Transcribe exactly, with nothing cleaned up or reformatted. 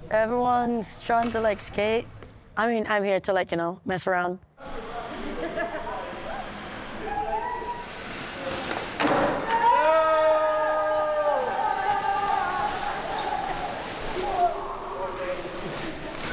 Everyone's trying to like skate. I mean, I'm here to like, you know, mess around.